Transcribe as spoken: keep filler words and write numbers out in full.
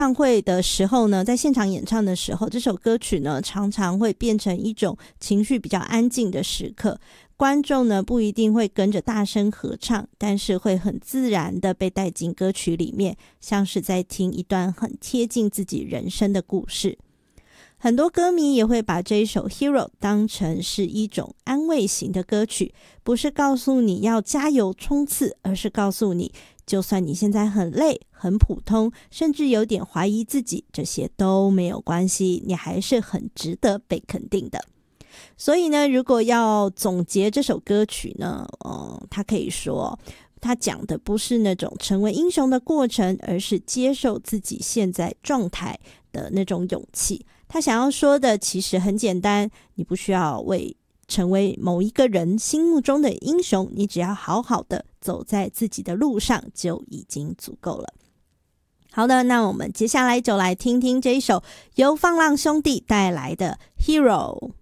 唱会的时候呢，在现场演唱的时候，这首歌曲呢常常会变成一种情绪比较安静的时刻，观众呢不一定会跟着大声合唱，但是会很自然的被带进歌曲里面，像是在听一段很贴近自己人生的故事。很多歌迷也会把这一首 Hero 当成是一种安慰型的歌曲，不是告诉你要加油冲刺，而是告诉你就算你现在很累很普通，甚至有点怀疑自己，这些都没有关系，你还是很值得被肯定的。所以呢，如果要总结这首歌曲呢，呃，他可以说他讲的不是那种成为英雄的过程，而是接受自己现在状态的那种勇气。他想要说的其实很简单，你不需要为成为某一个人心目中的英雄，你只要好好的走在自己的路上就已经足够了。好的，那我们接下来就来听听这一首由放浪兄弟带来的 Hero。